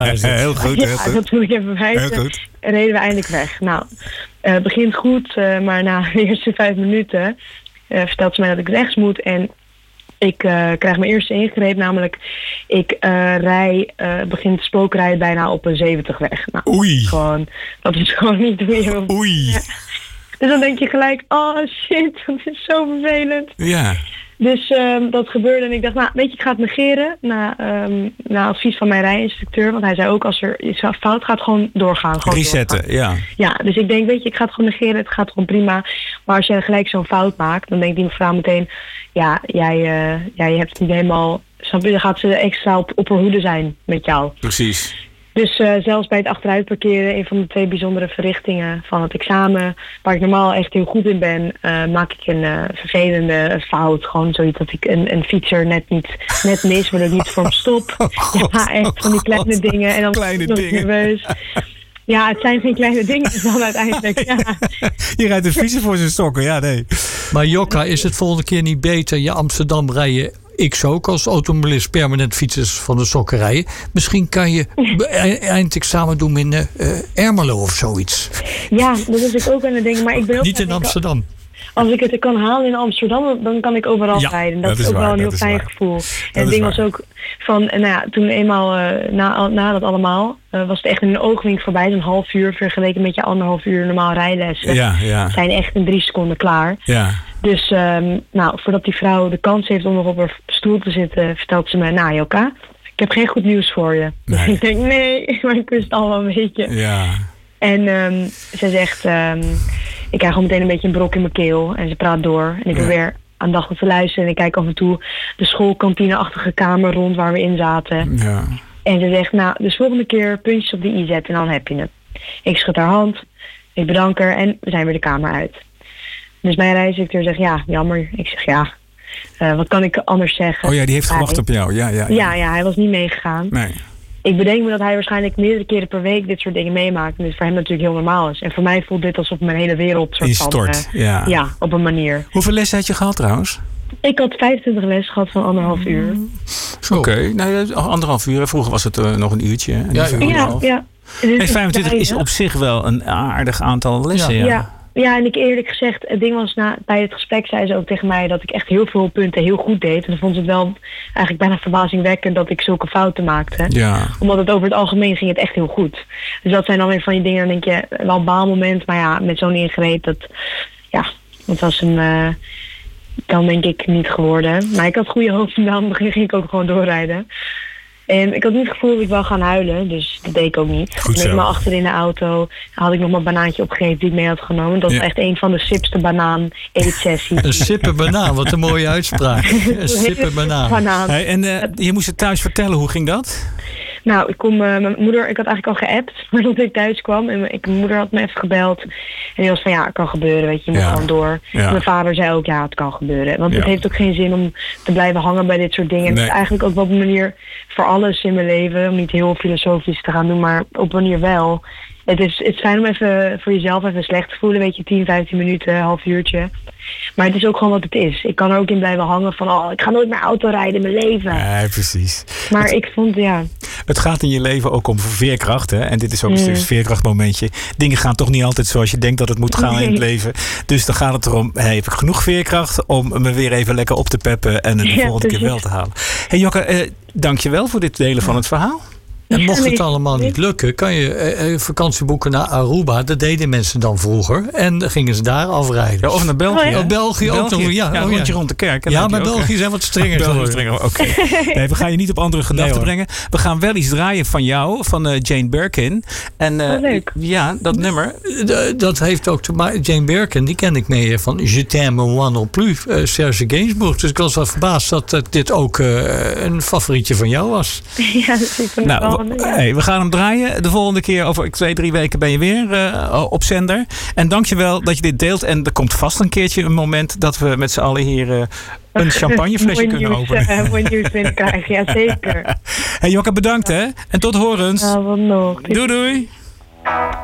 Heel goed. Ja, dat moet ik even wijzen. En reden we eindelijk weg. Nou, het begint goed, maar na de eerste 5 minuten vertelt ze mij dat ik rechts moet. En ik krijg mijn eerste ingreep, namelijk ik begin te spookrijden bijna op een 70 weg. Nou, Oei. Dat is gewoon niet hoe je wil. Oei. Ja. Dus dan denk je gelijk, oh shit, dat is zo vervelend. Ja. Dus dat gebeurde en ik dacht, nou weet je, ik ga het negeren na advies van mijn rijinstructeur. Want hij zei ook, als er iets fout gaat, gewoon doorgaan. Gewoon resetten, doorgaan. Ja, dus ik denk, weet je, ik ga het gewoon negeren, het gaat gewoon prima. Maar als je gelijk zo'n fout maakt, dan denkt die mevrouw meteen, ja, jij hebt het niet helemaal, snap je, dan gaat ze extra op haar hoede zijn met jou. Precies. Dus zelfs bij het achteruit parkeren, een van de 2 bijzondere verrichtingen van het examen, waar ik normaal echt heel goed in ben, maak ik een vervelende fout. Gewoon zoiets dat ik een fietser net mis, maar dat niet voor hem stop. Ja, echt van die kleine dingen. En dan kleine ben ik nerveus. Ja, het zijn geen kleine dingen dan uiteindelijk. Ja. Je rijdt een fietser voor zijn stokken, ja nee. Maar Jokka, is het volgende keer niet beter je Amsterdam rijden? Ik ook als automobilist permanent fietsers van de sokken rijden. Misschien kan je eindexamen doen in Ermelo of zoiets. Ja, dat is ik ook aan het denken. Maar ik ben ook niet in Amsterdam. Als ik het kan halen in Amsterdam, dan kan ik overal rijden. Dat is ook wel een heel fijn gevoel. En het ding was ook van, nou ja, toen eenmaal na dat allemaal, was het echt in een oogwink voorbij. Zo'n half uur vergeleken met je 1,5 uur normaal rijlessen. Ja. Zijn echt in 3 seconden klaar. Ja. Dus voordat die vrouw de kans heeft om nog op haar stoel te zitten, vertelt ze me, nou Jokka, ik heb geen goed nieuws voor je. Nee. Dus ik denk, nee, maar ik wist het al wel een beetje. Ja. En ze zegt, ik krijg gewoon meteen een beetje een brok in mijn keel. En ze praat door. En ik probeer aandachtig te luisteren. En ik kijk af en toe de schoolkantine-achtige kamer rond waar we in zaten. Ja. En ze zegt, nou, dus volgende keer puntjes op de i zetten en dan heb je het. Ik schud haar hand. Ik bedank haar en we zijn weer de kamer uit. Dus mijn rijinstructeur zegt, ja, jammer. Ik zeg, ja, wat kan ik anders zeggen? Oh ja, die heeft gewacht op jou. Ja, hij was niet meegegaan. Nee. Ik bedenk me dat hij waarschijnlijk meerdere keren per week dit soort dingen meemaakt. En dit voor hem natuurlijk heel normaal is. En voor mij voelt dit alsof mijn hele wereld soort instort. Ja, op een manier. Hoeveel lessen had je gehad trouwens? Ik had 25 les gehad van 1,5 uur. Oké, nou, 1,5 uur. Vroeger was het nog een uurtje. Ja. En 25 is op zich wel een aardig aantal lessen. Ja, en ik eerlijk gezegd, het ding was bij het gesprek zei ze ook tegen mij dat ik echt heel veel punten heel goed deed. En dan vond ze het wel eigenlijk bijna verbazingwekkend dat ik zulke fouten maakte. Ja. Omdat het over het algemeen ging het echt heel goed. Dus dat zijn dan weer van die dingen, dan denk je, wel een baalmoment. Maar ja, met zo'n ingreep, dat was hem dan denk ik niet geworden. Maar ik had goede hoop en dan ging ik ook gewoon doorrijden. En ik had niet het gevoel dat ik wel gaan huilen, dus dat deed ik ook niet. Goed zo. Met me achter in de auto had ik nog mijn banaantje opgegeven die ik mee had genomen. Dat was echt een van de sipste banaan-eetsessies. Een sippe banaan, wat een mooie uitspraak. Een sippe banaan. Hey, en je moest het thuis vertellen, hoe ging dat? Nou, mijn moeder, ik had eigenlijk al geappt voordat ik thuis kwam. En mijn moeder had me even gebeld. En die was van, ja, het kan gebeuren, weet je, je moet gewoon door. Ja. Mijn vader zei ook, ja, het kan gebeuren. Want het heeft ook geen zin om te blijven hangen bij dit soort dingen. En het is eigenlijk ook wel op een manier voor alles in mijn leven. Om niet heel filosofisch te gaan doen, maar op een manier wel. Het is fijn om even voor jezelf even slecht te voelen, weet je, 10, 15 minuten, half uurtje. Maar het is ook gewoon wat het is. Ik kan er ook in blijven hangen van, ik ga nooit meer auto rijden in mijn leven. Ja, precies. Maar ik vond, het gaat in je leven ook om veerkracht, hè? En dit is ook een veerkrachtmomentje. Dingen gaan toch niet altijd zoals je denkt dat het moet gaan in het leven. Dus dan gaat het erom, heb ik genoeg veerkracht om me weer even lekker op te peppen en de volgende keer wel te halen. Hey Jokka, dank je wel voor dit delen van het verhaal. En mocht het allemaal niet lukken, kan je vakantie boeken naar Aruba. Dat deden mensen dan vroeger. En dan gingen ze daar afrijden. Ja, of naar België. Oh, België ook nog. Ja, een rondje rond de kerk. Ja, maar België zijn wat strenger geworden. Oké. Nee, we gaan je niet op andere gedachten brengen. We gaan wel iets draaien van jou, van Jane Birkin. En leuk. Ja, dat nummer. Dat heeft ook te maken. Jane Birkin, die ken ik meer van Je t'aime moi non plus, Serge Gainsbourg. Dus ik was wel verbaasd dat dit ook een favorietje van jou was. Ja, dat is we gaan hem draaien. De volgende keer, over 2-3 weken, ben je weer op zender. En dankjewel dat je dit deelt. En er komt vast een keertje een moment dat we met z'n allen hier een champagneflesje kunnen openen. Mooi nieuws binnenkrijgen, ja zeker. Hey Jokka, bedankt hè. En tot horens. Wat nog. Doei doei.